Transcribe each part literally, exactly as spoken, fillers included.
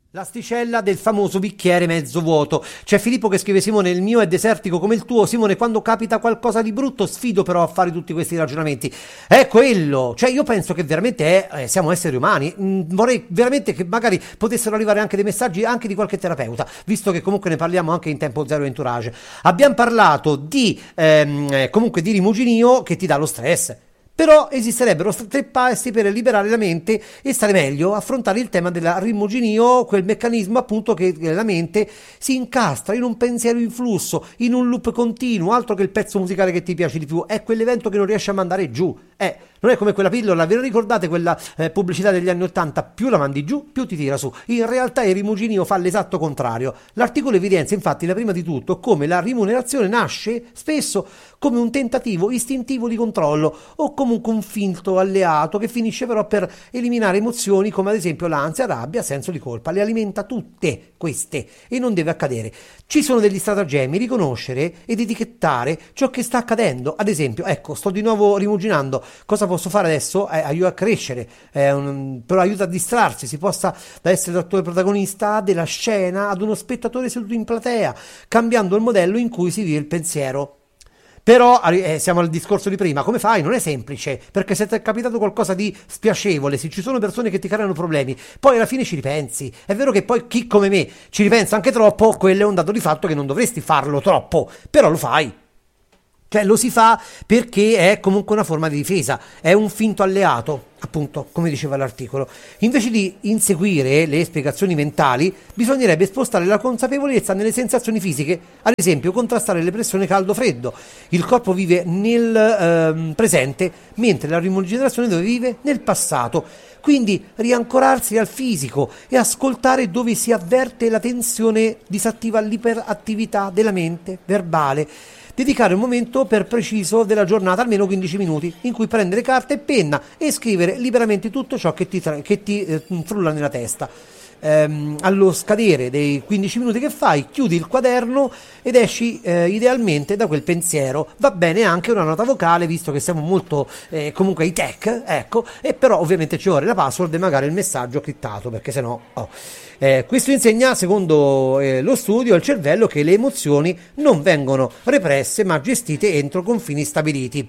L'asticella del famoso bicchiere mezzo vuoto. C'è Filippo che scrive: Simone, il mio è desertico come il tuo. Simone, quando capita qualcosa di brutto sfido però a fare tutti questi ragionamenti. È quello, cioè io penso che veramente è, eh, siamo esseri umani. Mm, vorrei veramente che magari potessero arrivare anche dei messaggi anche di qualche terapeuta, visto che comunque ne parliamo anche in Tempo Zero Entourage. Abbiamo parlato di ehm, eh, comunque di rimuginio che ti dà lo stress. Però esisterebbero tre passi per liberare la mente e stare meglio, affrontare il tema della rimuginio, quel meccanismo appunto che la mente si incastra in un pensiero in flusso, in un loop continuo, altro che il pezzo musicale che ti piace di più, è quell'evento che non riesci a mandare giù. Eh, non è come quella pillola, ve lo ricordate quella eh, pubblicità degli anni ottanta? Più la mandi giù, più ti tira su. In realtà il rimuginio fa l'esatto contrario. L'articolo evidenzia infatti, la prima di tutto, come la rimunerazione nasce spesso come un tentativo istintivo di controllo o comunque un finto alleato che finisce però per eliminare emozioni come ad esempio l'ansia, rabbia, senso di colpa. Le alimenta tutte queste e non deve accadere. Ci sono degli stratagemmi: riconoscere ed etichettare ciò che sta accadendo. Ad esempio, ecco, sto di nuovo rimuginando. Cosa posso fare adesso? Eh, aiuta a crescere, eh, un, però aiuta a distrarsi. Si possa da essere l'attore protagonista della scena ad uno spettatore seduto in platea, cambiando il modello in cui si vive il pensiero. Però eh, siamo al discorso di prima: come fai? Non è semplice, perché se ti è capitato qualcosa di spiacevole, se ci sono persone che ti creano problemi, poi alla fine ci ripensi. È vero che poi chi come me ci ripensa anche troppo, quello è un dato di fatto che non dovresti farlo troppo, però lo fai. Cioè lo si fa perché è comunque una forma di difesa, è un finto alleato, appunto, come diceva l'articolo. Invece di inseguire le spiegazioni mentali, bisognerebbe spostare la consapevolezza nelle sensazioni fisiche, ad esempio contrastare le pressioni caldo-freddo. Il corpo vive nel ehm, presente, mentre la rigenerazione dove vive? Nel passato. Quindi riancorarsi al fisico e ascoltare dove si avverte la tensione disattiva l'iperattività della mente verbale. Dedicare un momento per preciso della giornata, almeno quindici minuti, in cui prendere carta e penna e scrivere liberamente tutto ciò che ti, tra- che ti eh, frulla nella testa. Ehm, allo scadere dei quindici minuti che fai, chiudi il quaderno ed esci eh, idealmente da quel pensiero. Va bene anche una nota vocale, visto che siamo molto eh, comunque high tech, ecco, e però ovviamente ci vuole la password e magari il messaggio criptato, perché sennò oh. Eh, questo insegna, secondo eh, lo studio, al cervello che le emozioni non vengono represse ma gestite entro confini stabiliti.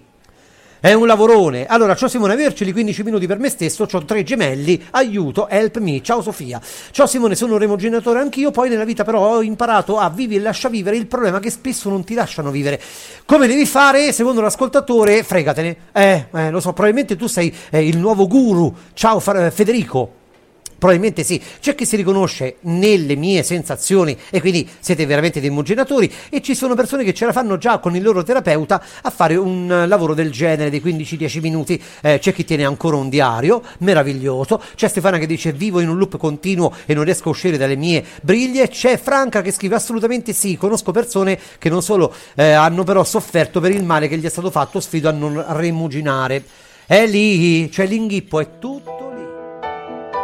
È un lavorone. Allora, ciao Simone, averceli quindici minuti per me stesso, c'ho tre gemelli, aiuto, help me, ciao Sofia. Ciao Simone, sono un rimuginatore anch'io, poi nella vita però ho imparato a vivi e lascia vivere, il problema è che spesso non ti lasciano vivere. Come devi fare? Secondo l'ascoltatore, fregatene. Eh, eh lo so, probabilmente tu sei eh, il nuovo guru. Ciao Federico. Probabilmente sì, c'è chi si riconosce nelle mie sensazioni e quindi siete veramente dei immaginatori, e ci sono persone che ce la fanno già con il loro terapeuta a fare un lavoro del genere dei quindici dieci minuti. Eh, c'è chi tiene ancora un diario meraviglioso, c'è Stefana che dice vivo in un loop continuo e non riesco a uscire dalle mie briglie, c'è Franca che scrive assolutamente sì, conosco persone che non solo eh, hanno però sofferto per il male che gli è stato fatto, sfido a non rimuginare. È lì, cioè l'inghippo è tutto